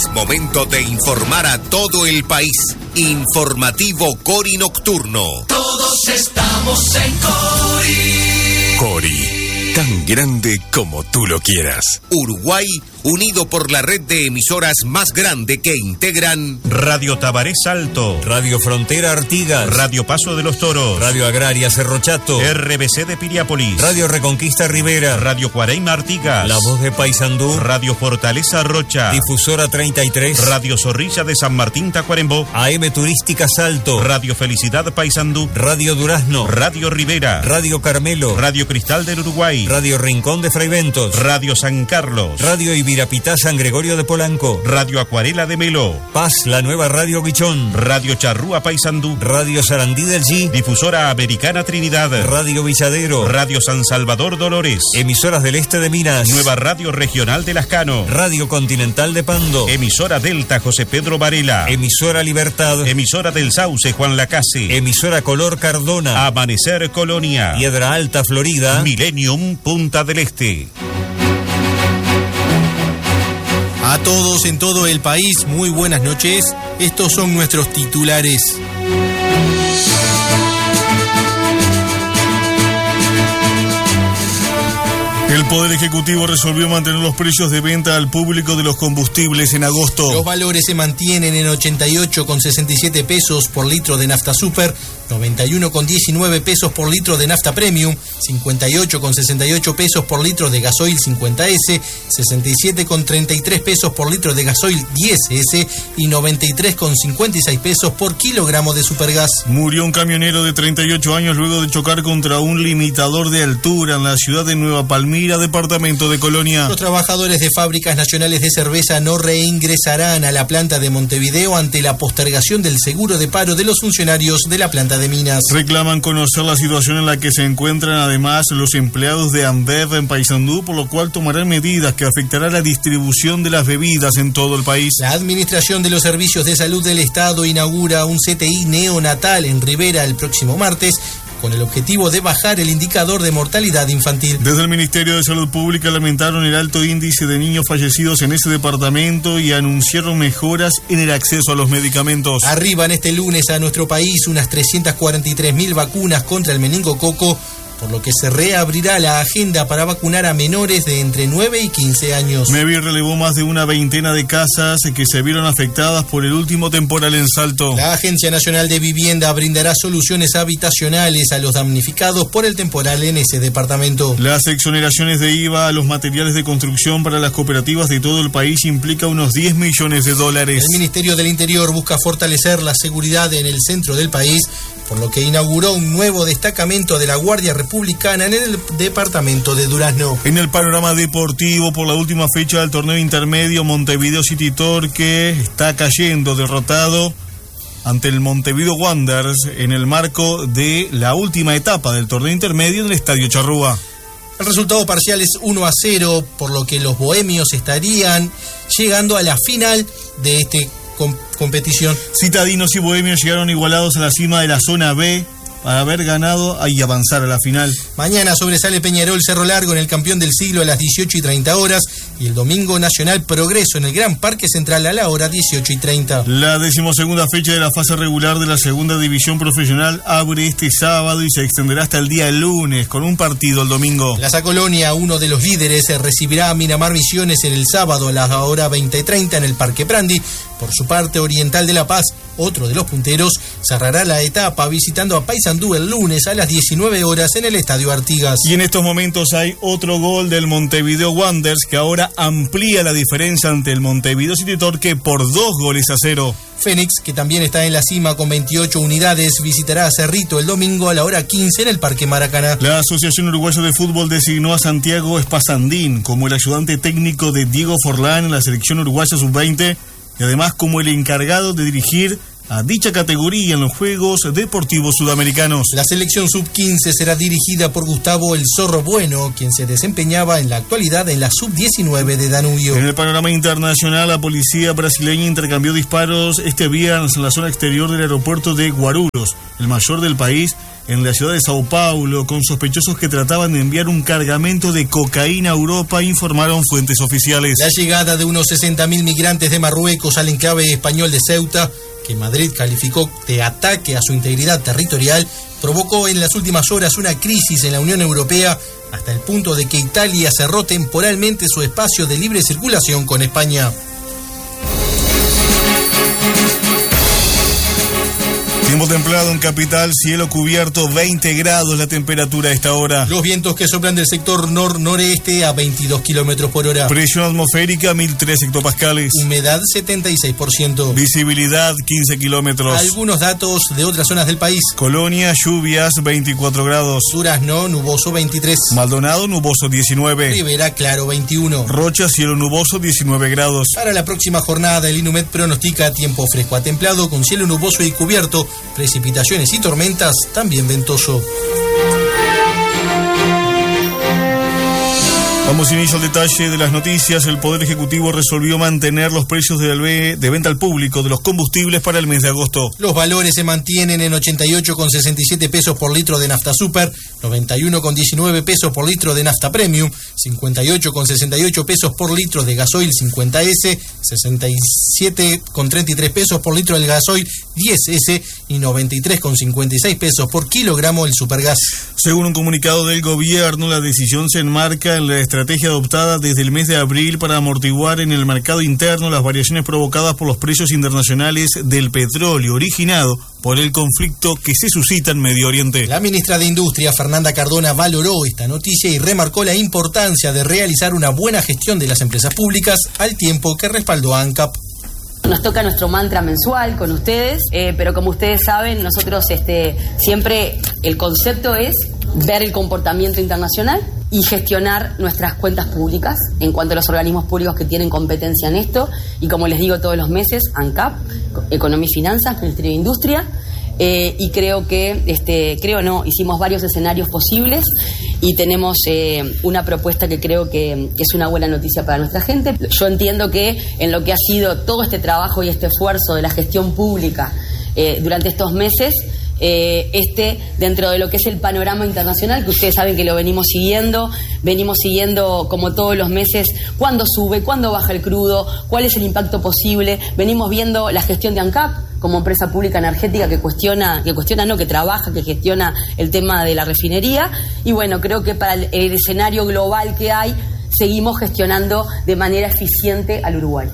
momento de informar a todo el país. Informativo Cori Nocturno. Todos estamos en Cori. Cori, tan grande como tú lo quieras. Uruguay, unido por la red de emisoras más grande que integran Radio Tabaré Salto, Radio Frontera Artigas, Radio Paso de los Toros, Radio Agraria Cerro Chato, RBC de Piriápolis, Radio Reconquista Rivera, Radio Cuareima Artigas, La Voz de Paysandú, Radio Fortaleza Rocha, Difusora 33, Radio Zorrilla de San Martín Tacuarembó, AM Turística Salto, Radio Felicidad Paysandú, Radio Durazno, Radio Rivera, Radio Carmelo, Radio Cristal del Uruguay, Radio Rincón de Fraiventos, Radio San Carlos, Radio Ibirapitá San Gregorio de Polanco, Radio Acuarela de Melo, Paz, la nueva Radio Guichón, Radio Charrúa Paysandú, Radio Sarandí del G, Difusora Americana Trinidad, Radio Villadero, Radio San Salvador Dolores, Emisoras del Este de Minas, Nueva Radio Regional de Lascano, Radio Continental de Pando, Emisora Delta José Pedro Varela, Emisora Libertad, Emisora del Sauce Juan Lacase, Emisora Color Cardona, Amanecer Colonia, Piedra Alta Florida, Millennium Punta del Este. A todos en todo el país, muy buenas noches. Estos son nuestros titulares. El Poder Ejecutivo resolvió mantener los precios de venta al público de los combustibles en agosto. Los valores se mantienen en 88,67 pesos por litro de nafta super, 91,19 pesos por litro de nafta premium, 58,68 pesos por litro de gasoil 50S, 67,33 pesos por litro de gasoil 10S y 93,56 pesos por kilogramo de supergas. Murió un camionero de 38 años luego de chocar contra un limitador de altura en la ciudad de Nueva Palmira, departamento de Colonia. Los trabajadores de fábricas nacionales de cerveza no reingresarán a la planta de Montevideo ante la postergación del seguro de paro de los funcionarios de la planta de Minas. Reclaman conocer la situación en la que se encuentran además los empleados de Ambev en Paysandú, por lo cual tomarán medidas que afectarán la distribución de las bebidas en todo el país. La Administración de los Servicios de Salud del Estado inaugura un CTI neonatal en Rivera el próximo martes, con el objetivo de bajar el indicador de mortalidad infantil. Desde el Ministerio de Salud Pública lamentaron el alto índice de niños fallecidos en ese departamento y anunciaron mejoras en el acceso a los medicamentos. Arriban este lunes a nuestro país unas 343.000 vacunas contra el meningococo, por lo que se reabrirá la agenda para vacunar a menores de entre 9 y 15 años. MEVI relevó más de una veintena de casas que se vieron afectadas por el último temporal en Salto. La Agencia Nacional de Vivienda brindará soluciones habitacionales a los damnificados por el temporal en ese departamento. Las exoneraciones de IVA a los materiales de construcción para las cooperativas de todo el país implica unos $10 millones. El Ministerio del Interior busca fortalecer la seguridad en el centro del país, por lo que inauguró un nuevo destacamento de la Guardia Republicana en el departamento de Durazno. En el panorama deportivo, por la última fecha del torneo intermedio, Montevideo City Torque está cayendo derrotado ante el Montevideo Wanderers en el marco de la última etapa del torneo intermedio en el Estadio Charrúa. El resultado parcial es 1-0, por lo que los bohemios estarían llegando a la final de este competición. Citadinos y bohemios llegaron igualados a la cima de la zona B para haber ganado y avanzar a la final. Mañana sobresale Peñarol Cerro Largo en el campeón del siglo a las 18:30 y el domingo Nacional Progreso en el Gran Parque Central a la hora 18:30. La 12ª fecha de la fase regular de la segunda división profesional abre este sábado y se extenderá hasta el día lunes con un partido el domingo. Plaza Colonia, uno de los líderes, recibirá a Miramar Misiones en el sábado a la hora 20:30 en el Parque Prandi. Por su parte, Oriental de La Paz, otro de los punteros, cerrará la etapa visitando a Paysandú el lunes a las 19 horas en el Estadio Artigas. Y en estos momentos hay otro gol del Montevideo Wanderers que ahora amplía la diferencia ante el Montevideo City Torque por 2-0. Fénix, que también está en la cima con 28 unidades, visitará a Cerrito el domingo a la hora 15 en el Parque Maracaná. La Asociación Uruguaya de Fútbol designó a Santiago Espasandín como el ayudante técnico de Diego Forlán en la selección uruguaya sub-20 y además como el encargado de dirigir a dicha categoría en los Juegos Deportivos Sudamericanos. La selección sub-15 será dirigida por Gustavo El Zorro Bueno, quien se desempeñaba en la actualidad en la sub-19 de Danubio. En el panorama internacional, la policía brasileña intercambió disparos este viernes en la zona exterior del aeropuerto de Guarulhos, el mayor del país, en la ciudad de Sao Paulo con sospechosos que trataban de enviar un cargamento de cocaína a Europa, informaron fuentes oficiales. La llegada de unos 60.000 migrantes de Marruecos al enclave español de Ceuta, que Madrid calificó de ataque a su integridad territorial, provocó en las últimas horas una crisis en la Unión Europea hasta el punto de que Italia cerró temporalmente su espacio de libre circulación con España. Tiempo templado en capital, cielo cubierto, 20 grados la temperatura a esta hora. Los vientos que soplan del sector nor-noreste a 22 kilómetros por hora. Presión atmosférica 1003 hectopascales. Humedad 76%. Visibilidad 15 kilómetros. Algunos datos de otras zonas del país. Colonia, lluvias 24 grados. Durazno, nuboso 23. Maldonado, nuboso 19. Rivera, claro 21. Rocha, cielo nuboso 19 grados. Para la próxima jornada, el Inumet pronostica tiempo fresco a templado con cielo nuboso y cubierto, precipitaciones y tormentas, también ventoso. Vamos inicio al detalle de las noticias. El Poder Ejecutivo resolvió mantener los precios de venta al público de los combustibles para el mes de agosto. Los valores se mantienen en 88,67 pesos por litro de nafta super, 91,19 pesos por litro de nafta premium, 58,68 pesos por litro de gasoil 50S, 67,33 pesos por litro del gasoil 10S y 93,56 pesos por kilogramo el supergas. Según un comunicado del gobierno, la decisión se enmarca en la estrategia adoptada desde el mes de abril para amortiguar en el mercado interno las variaciones provocadas por los precios internacionales del petróleo, originado por el conflicto que se suscita en Medio Oriente. La ministra de Industria, Fernanda Cardona, valoró esta noticia y remarcó la importancia de realizar una buena gestión de las empresas públicas al tiempo que respaldó a ANCAP. Nos toca nuestro mantra mensual con ustedes, pero como ustedes saben, nosotros siempre el concepto es ver el comportamiento internacional y gestionar nuestras cuentas públicas en cuanto a los organismos públicos que tienen competencia en esto. Y como les digo todos los meses, ANCAP, Economía y Finanzas, Ministerio de Industria, y hicimos varios escenarios posibles y tenemos una propuesta que creo que es una buena noticia para nuestra gente. Yo entiendo que en lo que ha sido todo este trabajo y este esfuerzo de la gestión pública durante estos meses, dentro de lo que es el panorama internacional, que ustedes saben que lo venimos siguiendo como todos los meses, cuándo sube, cuándo baja el crudo, cuál es el impacto posible. Venimos viendo la gestión de ANCAP como empresa pública energética que trabaja, que gestiona el tema de la refinería. Y bueno, creo que para el escenario global que hay, seguimos gestionando de manera eficiente al Uruguay.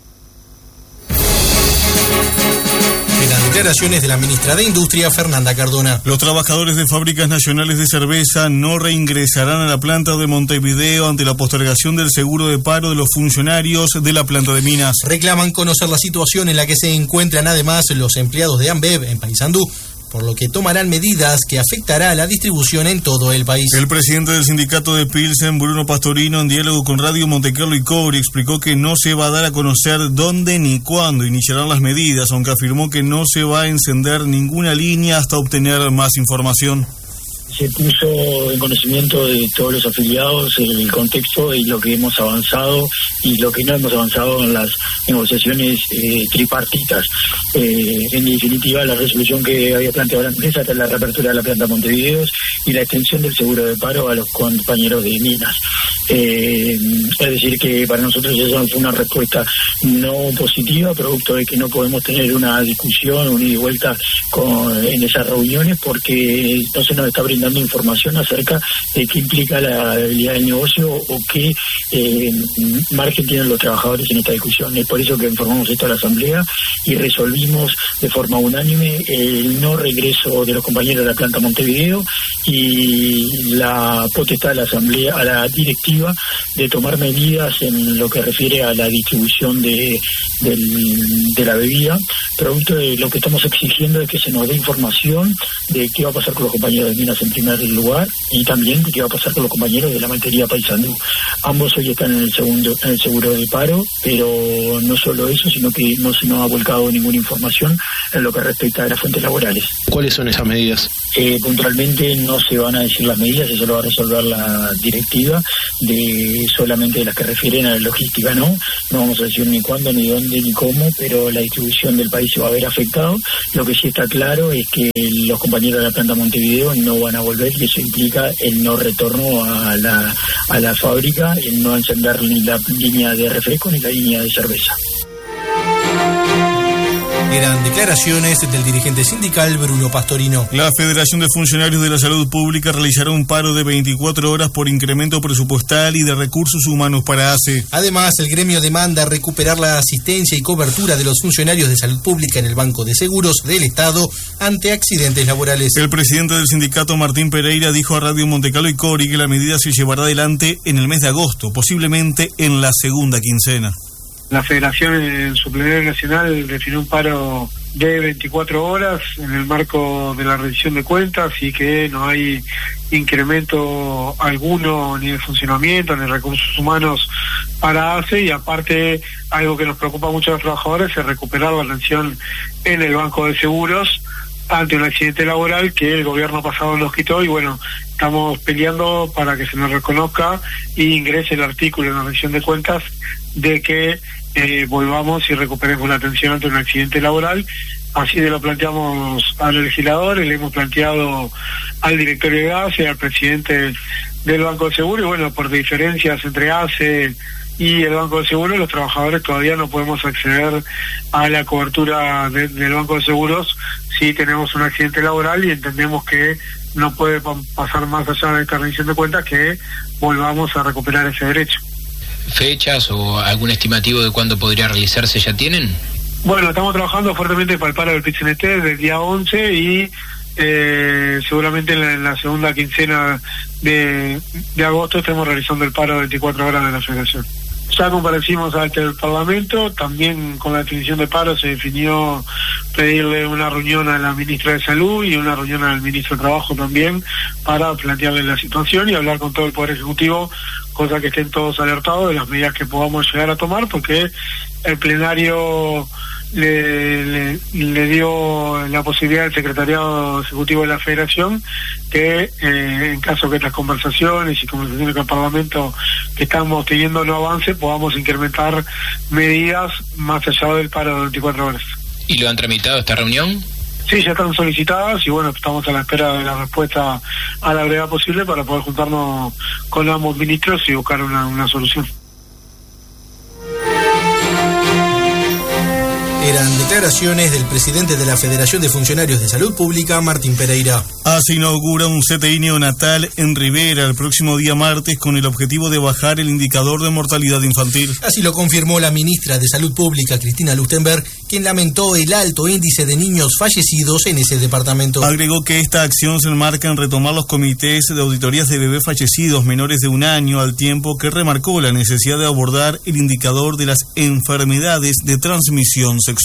Declaraciones de la ministra de Industria, Fernanda Cardona. Los trabajadores de fábricas nacionales de cerveza no reingresarán a la planta de Montevideo ante la postergación del seguro de paro de los funcionarios de la planta de Minas. Reclaman conocer la situación en la que se encuentran además los empleados de Ambev en Paysandú, por lo que tomarán medidas que afectará a la distribución en todo el país. El presidente del sindicato de Pilsen, Bruno Pastorino, en diálogo con Radio Montecarlo y Cobre, explicó que no se va a dar a conocer dónde ni cuándo iniciarán las medidas, aunque afirmó que no se va a encender ninguna línea hasta obtener más información. Se puso en conocimiento de todos los afiliados el contexto y lo que hemos avanzado y lo que no hemos avanzado en las negociaciones tripartitas. En definitiva, la resolución que había planteado la empresa era la reapertura de la planta Montevideo y la extensión del seguro de paro a los compañeros de Minas. Es decir, que para nosotros eso fue una respuesta no positiva, producto de que no podemos tener una discusión, un ida y vuelta en esas reuniones, porque no se nos está brindando información acerca de qué implica la viabilidad del negocio o qué margen tienen los trabajadores en esta discusión. Es por eso que informamos esto a la Asamblea y resolvimos de forma unánime el no regreso de los compañeros de la planta Montevideo y la potestad de la Asamblea, a la directiva, de tomar medidas en lo que refiere a la distribución de la bebida, producto de lo que estamos exigiendo es que se nos dé información de qué va a pasar con los compañeros de Minas en primer lugar y también de qué va a pasar con los compañeros de la maltería Paysandú. Ambos hoy están en el seguro de paro, pero no solo eso, sino que no se nos ha volcado ninguna información en lo que respecta a las fuentes laborales. ¿Cuáles son esas medidas? Puntualmente no se van a decir las medidas, eso lo va a resolver la directiva solamente de las que refieren a la logística, ¿no? No vamos a decir ni cuándo, ni dónde, ni cómo, pero la distribución del país se va a ver afectado. Lo que sí está claro es que los compañeros de la planta Montevideo no van a volver, y eso implica el no retorno a la fábrica, el no encender ni la línea de refresco ni la línea de cerveza. Eran declaraciones del dirigente sindical Bruno Pastorino. La Federación de Funcionarios de la Salud Pública realizará un paro de 24 horas por incremento presupuestal y de recursos humanos para ACE. Además, el gremio demanda recuperar la asistencia y cobertura de los funcionarios de salud pública en el Banco de Seguros del Estado ante accidentes laborales. El presidente del sindicato, Martín Pereira, dijo a Radio Montecarlo y Cori que la medida se llevará adelante en el mes de agosto, posiblemente en la segunda quincena. La Federación en su plenario nacional definió un paro de 24 horas en el marco de la rendición de cuentas y que no hay incremento alguno ni de funcionamiento ni de recursos humanos para ACE, y aparte algo que nos preocupa mucho a los trabajadores es recuperar la atención en el Banco de Seguros ante un accidente laboral que el gobierno pasado nos quitó, y bueno, estamos peleando para que se nos reconozca y ingrese el artículo en la rendición de cuentas de que volvamos y recuperemos la atención ante un accidente laboral. Así de lo planteamos a los legisladores, le hemos planteado al directorio de ACE, al presidente del Banco de Seguro, y bueno, por diferencias entre ACE y el Banco de Seguros, los trabajadores todavía no podemos acceder a la cobertura del Banco de Seguros si tenemos un accidente laboral, y entendemos que no puede pasar más allá de esta rendición de cuentas que volvamos a recuperar ese derecho. ¿Fechas o algún estimativo de cuándo podría realizarse ya tienen? Bueno, estamos trabajando fuertemente para el paro del PIT-CNT del día 11 y seguramente en la segunda quincena de agosto estemos realizando el paro de 24 horas de la Federación. Ya comparecimos ante el Parlamento, también con la definición de paro se definió pedirle una reunión a la ministra de Salud y una reunión al ministro de Trabajo también para plantearle la situación y hablar con todo el Poder Ejecutivo, cosa que estén todos alertados de las medidas que podamos llegar a tomar, porque el plenario le dio la posibilidad al Secretariado Ejecutivo de la Federación que en caso que estas conversaciones y conversaciones con el Parlamento que estamos teniendo no avance, podamos incrementar medidas más allá del paro de 24 horas. ¿Y lo han tramitado esta reunión? Sí, ya están solicitadas y bueno, estamos a la espera de la respuesta a la brevedad posible para poder juntarnos con ambos ministros y buscar una solución. Eran declaraciones del presidente de la Federación de Funcionarios de Salud Pública, Martín Pereira. ACE inaugura un CTI neonatal en Rivera el próximo día martes con el objetivo de bajar el indicador de mortalidad infantil. Así lo confirmó la ministra de Salud Pública, Cristina Lustenberg, quien lamentó el alto índice de niños fallecidos en ese departamento. Agregó que esta acción se enmarca en retomar los comités de auditorías de bebés fallecidos menores de 1 año, al tiempo que remarcó la necesidad de abordar el indicador de las enfermedades de transmisión sexual.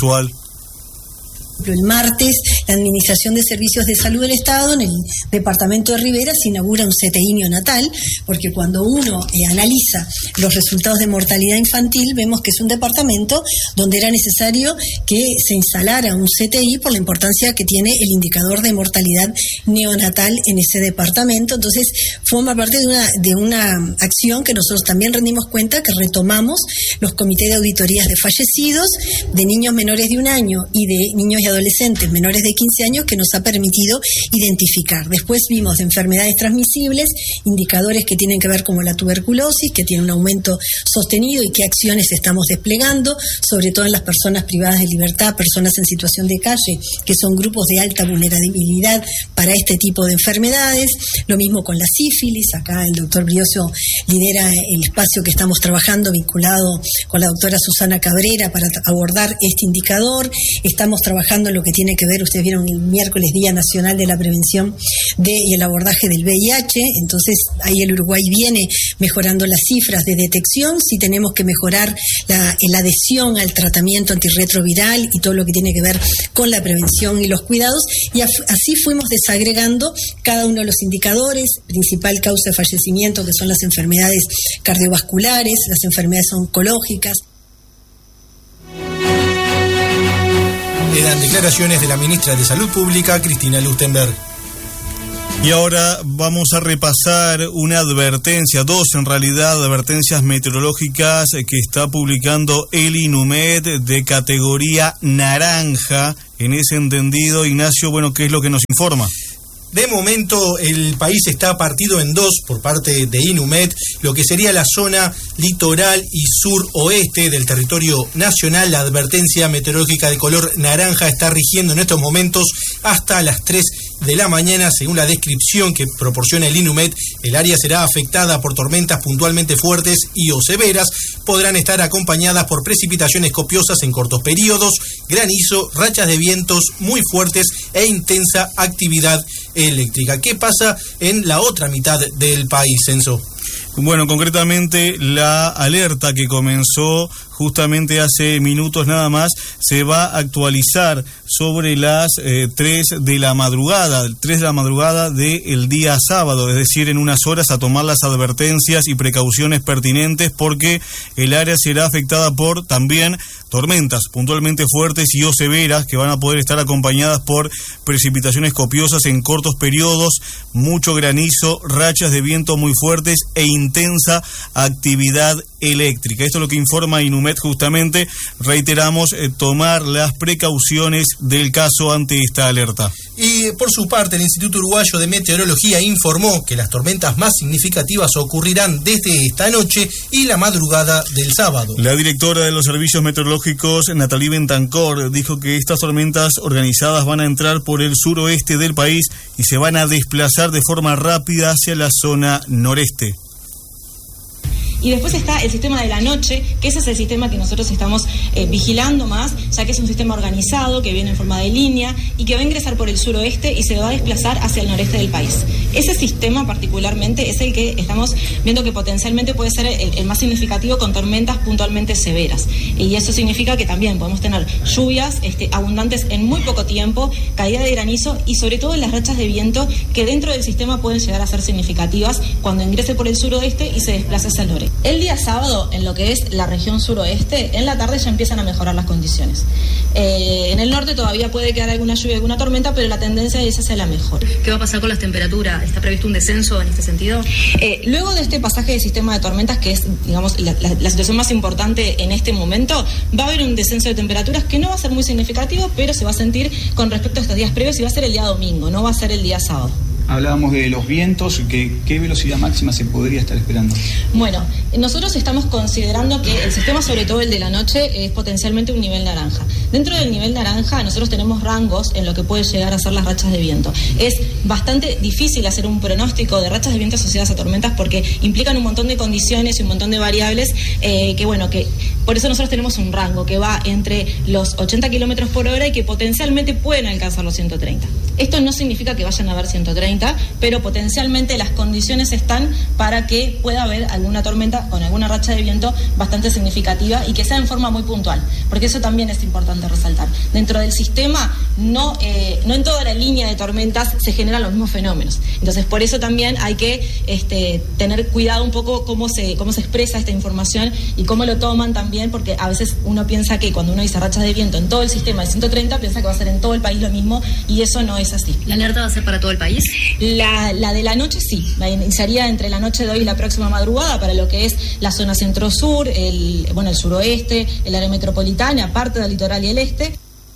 El martes, la Administración de Servicios de Salud del Estado en el departamento de Rivera se inaugura un CTI neonatal, porque cuando uno analiza los resultados de mortalidad infantil, vemos que es un departamento donde era necesario que se instalara un CTI por la importancia que tiene el indicador de mortalidad neonatal en ese departamento. Entonces, forma parte de una acción que nosotros también rendimos cuenta, que retomamos los comités de auditorías de fallecidos, de niños menores de 1 año y de niños y adolescentes menores de 15 años, que nos ha permitido identificar. Después vimos de enfermedades transmisibles, indicadores que tienen que ver como la tuberculosis, que tiene un aumento sostenido, y qué acciones estamos desplegando, sobre todo en las personas privadas de libertad, personas en situación de calle, que son grupos de alta vulnerabilidad para este tipo de enfermedades. Lo mismo con la sífilis. Acá el doctor Brioso lidera el espacio que estamos trabajando vinculado con la doctora Susana Cabrera para abordar este indicador. Estamos trabajando en lo que tiene que ver, ustedes vieron el miércoles Día Nacional de la Prevención y el abordaje del VIH, entonces ahí el Uruguay viene mejorando las cifras de detección. Sí tenemos que mejorar la adhesión al tratamiento antirretroviral y todo lo que tiene que ver con la prevención y los cuidados, y así fuimos desagregando cada uno de los indicadores. Principal causa de fallecimiento, que son las enfermedades cardiovasculares, las enfermedades oncológicas. Eran declaraciones de la ministra de Salud Pública, Cristina Lustenberg. Y ahora vamos a repasar una advertencia, dos en realidad, advertencias meteorológicas que está publicando el INUMED de categoría naranja. En ese entendido, Ignacio, bueno, ¿qué es lo que nos informa? De momento el país está partido en dos por parte de INUMED, lo que sería la zona litoral y suroeste del territorio nacional. La advertencia meteorológica de color naranja está rigiendo en estos momentos hasta las 3 de la mañana. Según la descripción que proporciona el INUMED, el área será afectada por tormentas puntualmente fuertes y o severas. Podrán estar acompañadas por precipitaciones copiosas en cortos periodos, granizo, rachas de vientos muy fuertes e intensa actividad eléctrica. ¿Qué pasa en la otra mitad del país, Enzo? Bueno, concretamente la alerta que comenzó justamente hace minutos nada más se va a actualizar sobre las 3 de la madrugada del día sábado, es decir, en unas horas, a tomar las advertencias y precauciones pertinentes, porque el área será afectada por también tormentas puntualmente fuertes y o severas que van a poder estar acompañadas por precipitaciones copiosas en cortos periodos, mucho granizo, rachas de viento muy fuertes e intensa actividad eléctrica. Esto es lo que informa INUMED justamente. Reiteramos, tomar las precauciones del caso ante esta alerta. Y por su parte, el Instituto Uruguayo de Meteorología informó que las tormentas más significativas ocurrirán desde esta noche y la madrugada del sábado. La directora de los servicios meteorológicos, Nathalie Bentancor, dijo que estas tormentas organizadas van a entrar por el suroeste del país y se van a desplazar de forma rápida hacia la zona noreste. Y después está el sistema de la noche, que ese es el sistema que nosotros estamos vigilando más, ya que es un sistema organizado, que viene en forma de línea y que va a ingresar por el suroeste y se va a desplazar hacia el noreste del país. Ese sistema particularmente es el que estamos viendo que potencialmente puede ser el más significativo, con tormentas puntualmente severas. Y eso significa que también podemos tener lluvias abundantes en muy poco tiempo, caída de granizo y sobre todo las rachas de viento, que dentro del sistema pueden llegar a ser significativas cuando ingrese por el suroeste y se desplace hacia el noreste. El día sábado, en lo que es la región suroeste, en la tarde ya empiezan a mejorar las condiciones. En el norte todavía puede quedar alguna lluvia, alguna tormenta, pero la tendencia es hacia la mejora. ¿Qué va a pasar con las temperaturas? ¿Está previsto un descenso en este sentido? Luego de este pasaje de sistema de tormentas, que es, digamos, la situación más importante en este momento, va a haber un descenso de temperaturas que no va a ser muy significativo, pero se va a sentir con respecto a estos días previos, y va a ser el día domingo, no va a ser el día sábado. Hablábamos de los vientos, ¿qué velocidad máxima se podría estar esperando? Bueno, nosotros estamos considerando que el sistema, sobre todo el de la noche, es potencialmente un nivel naranja. Dentro del nivel naranja nosotros tenemos rangos en lo que puede llegar a ser las rachas de viento. Es bastante difícil hacer un pronóstico de rachas de viento asociadas a tormentas porque implican un montón de condiciones y un montón de variables que por eso nosotros tenemos un rango que va entre los 80 kilómetros por hora y que potencialmente pueden alcanzar los 130. Esto no significa que vayan a haber 130, pero potencialmente las condiciones están para que pueda haber alguna tormenta con alguna racha de viento bastante significativa y que sea en forma muy puntual, porque eso también es importante resaltar. Dentro del sistema, no en toda la línea de tormentas se generan los mismos fenómenos. Entonces, por eso también hay que tener cuidado un poco cómo se expresa esta información y cómo lo toman también, porque a veces uno piensa que cuando uno dice rachas de viento en todo el sistema de 130, piensa que va a ser en todo el país lo mismo, y eso no es así. ¿La alerta va a ser para todo el país? La de la noche sí, iniciaría entre la noche de hoy y la próxima madrugada para lo que es la zona centro-sur, el suroeste, el área metropolitana, parte del litoral y el este.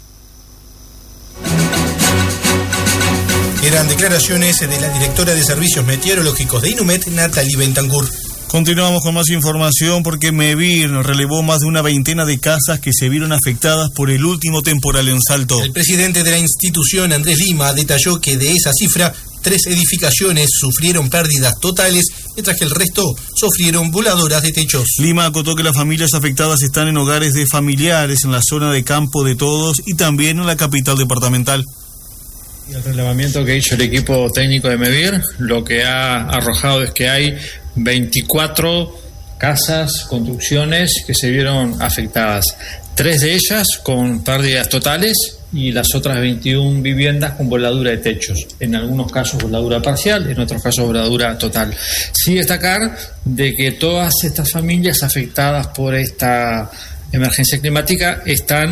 Eran declaraciones de la directora de Servicios Meteorológicos de INUMED, Nathalie Bentancur. Continuamos con más información porque MEVIR relevó más de una veintena de casas que se vieron afectadas por el último temporal en Salto. El presidente de la institución, Andrés Lima, detalló que de esa cifra, 3 edificaciones sufrieron pérdidas totales, mientras que el resto sufrieron voladoras de techos. Lima acotó que las familias afectadas están en hogares de familiares en la zona de Campo de Todos y también en la capital departamental. Y el relevamiento que hizo el equipo técnico de MEVIR, lo que ha arrojado es que hay 24 casas, construcciones que se vieron afectadas. 3 de ellas con pérdidas totales y las otras 21 viviendas con voladura de techos. En algunos casos voladura parcial, en otros casos voladura total. Sí destacar de que todas estas familias afectadas por esta emergencia climática están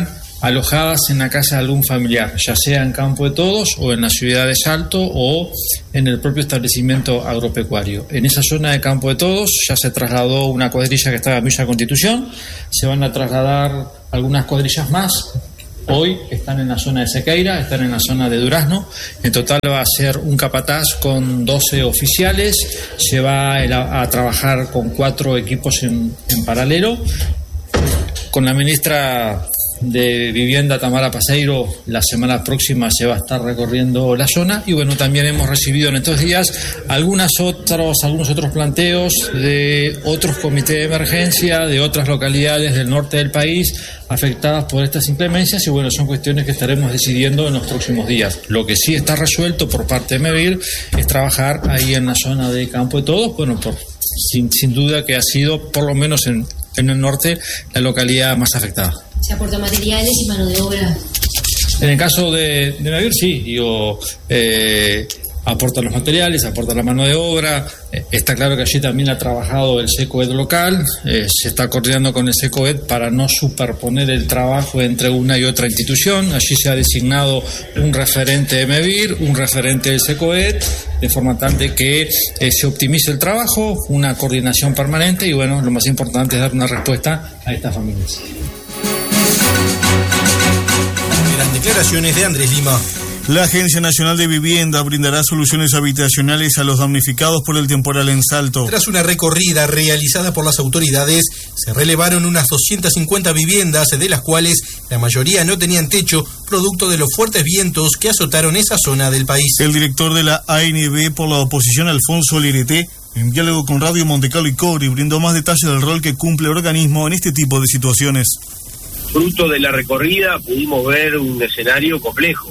alojadas en la casa de algún familiar, ya sea en Campo de Todos o en la ciudad de Salto o en el propio establecimiento agropecuario. En esa zona de Campo de Todos ya se trasladó una cuadrilla que estaba en Villa Constitución, se van a trasladar algunas cuadrillas más. Hoy están en la zona de Sequeira, están en la zona de Durazno. En total va a ser un capataz con 12 oficiales. Se va a trabajar con 4 equipos en paralelo. Con la ministra de Vivienda, Tamara Paseiro, la semana próxima se va a estar recorriendo la zona. Y bueno, también hemos recibido en estos días algunos otros planteos de otros comités de emergencia, de otras localidades del norte del país afectadas por estas inclemencias, y bueno, son cuestiones que estaremos decidiendo en los próximos días. Lo que sí está resuelto por parte de MEVIR es trabajar ahí en la zona de Campo de Todos, bueno, sin duda que ha sido, por lo menos en el norte, la localidad más afectada. ¿Se aportan materiales y mano de obra? En el caso de MEVIR, sí, aportan los materiales, aportan la mano de obra. Está claro que allí también ha trabajado el SECOED local, se está coordinando con el SECOED para no superponer el trabajo entre una y otra institución. Allí se ha designado un referente de MEVIR, un referente del SECOED, de forma tal de que se optimice el trabajo, una coordinación permanente, y bueno, lo más importante es dar una respuesta a estas familias. Eran declaraciones de Andrés Lima. La Agencia Nacional de Vivienda brindará soluciones habitacionales a los damnificados por el temporal en Salto. Tras una recorrida realizada por las autoridades, se relevaron unas 250 viviendas, de las cuales la mayoría no tenían techo, producto de los fuertes vientos que azotaron esa zona del país. El director de la ANB por la oposición, Alfonso Lerete, en diálogo con Radio Montecarlo y Cobri, brindó más detalles del rol que cumple el organismo en este tipo de situaciones. Fruto de la recorrida pudimos ver un escenario complejo.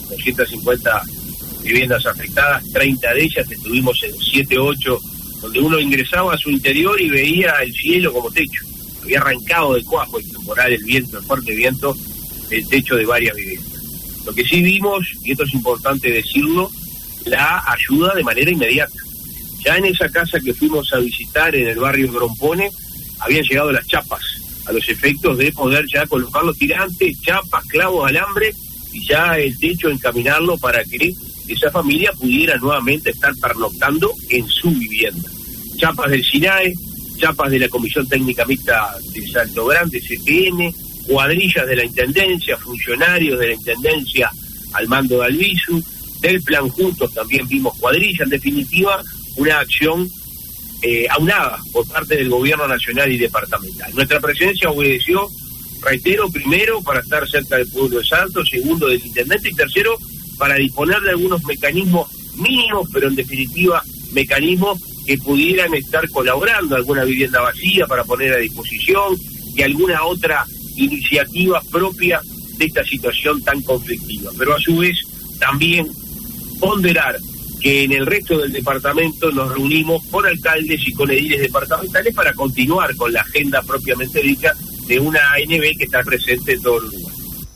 250 viviendas afectadas, 30 de ellas estuvimos en 7-8, donde uno ingresaba a su interior y veía el cielo como techo. Había arrancado de cuajo el temporal, el viento, el fuerte viento, el techo de varias viviendas. Lo que sí vimos, y esto es importante decirlo, la ayuda de manera inmediata. Ya en esa casa que fuimos a visitar en el barrio Grompone, habían llegado las chapas, a los efectos de poder ya colocar los tirantes, chapas, clavos, alambre, y ya el techo encaminarlo para que esa familia pudiera nuevamente estar pernoctando en su vivienda. Chapas del SINAE, chapas de la Comisión Técnica Mixta de Salto Grande, CPN, cuadrillas de la Intendencia, funcionarios de la Intendencia al mando de Albizu, del Plan Juntos también vimos cuadrillas. En definitiva, una acción aunada por parte del Gobierno Nacional y Departamental. Nuestra presencia obedeció, reitero, primero, para estar cerca del pueblo de Salto, segundo, del intendente, y tercero, para disponer de algunos mecanismos mínimos, pero en definitiva mecanismos que pudieran estar colaborando, alguna vivienda vacía para poner a disposición y alguna otra iniciativa propia de esta situación tan conflictiva. Pero a su vez también ponderar que en el resto del departamento nos reunimos con alcaldes y con ediles departamentales para continuar con la agenda propiamente dicha de una ANB que está presente en todo el Uruguay.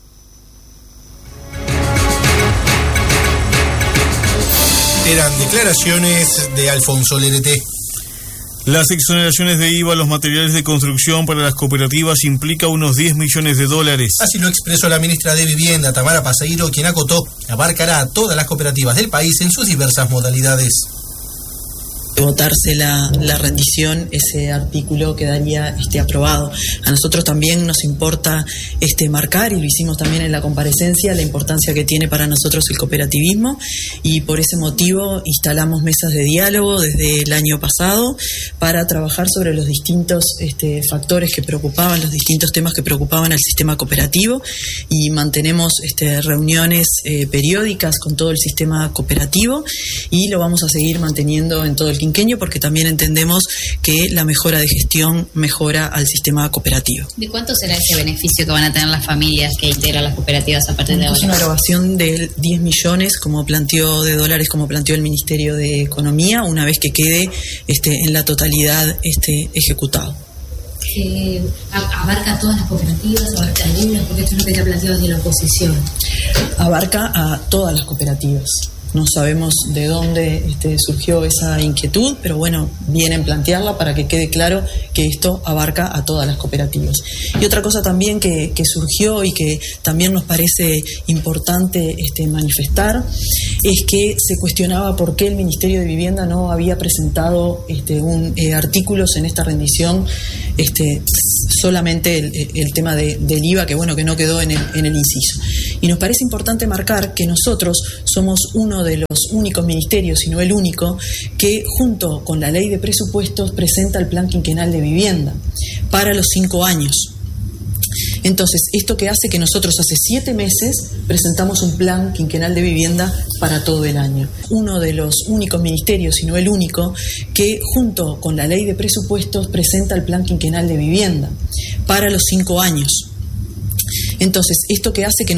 Eran declaraciones de Alfonso Lerete. Las exoneraciones de IVA a los materiales de construcción para las cooperativas implica unos $10 millones. Así lo expresó la ministra de Vivienda, Tamara Paseiro, quien acotó que abarcará a todas las cooperativas del país en sus diversas modalidades. Votarse la rendición, ese artículo quedaría aprobado. A nosotros también nos importa marcar, y lo hicimos también en la comparecencia, la importancia que tiene para nosotros el cooperativismo, y por ese motivo instalamos mesas de diálogo desde el año pasado para trabajar sobre los distintos factores que preocupaban, los distintos temas que preocupaban al sistema cooperativo, y mantenemos reuniones periódicas con todo el sistema cooperativo, y lo vamos a seguir manteniendo en todo el quinquenio, porque también entendemos que la mejora de gestión mejora al sistema cooperativo. ¿De cuánto será ese beneficio que van a tener las familias que integran las cooperativas a partir de ahora? Es una erogación de 10 millones como planteó el Ministerio de Economía, una vez que quede en la totalidad ejecutado. ¿Abarca a todas las cooperativas, abarca algunas? Porque esto es lo que te ha planteado desde la oposición. Abarca a todas las cooperativas. no sabemos de dónde surgió esa inquietud, pero bueno, vienen a plantearla para que quede claro que esto abarca a todas las cooperativas. Y otra cosa también que surgió y que también nos parece importante manifestar es que se cuestionaba por qué el Ministerio de Vivienda no había presentado artículos en esta rendición, solamente el tema del IVA, que bueno, que no quedó en el inciso. Y nos parece importante marcar que nosotros somos uno de los únicos ministerios, si no el único, que junto con la ley de presupuestos presenta el plan quinquenal de vivienda para los 5 años. Entonces, esto que hace que nosotros hace 7 meses presentamos un plan quinquenal de vivienda para todo el año. Uno de los únicos ministerios, si no el único, que junto con la ley de presupuestos presenta el plan quinquenal de vivienda para los 5 años. Entonces, esto que hace que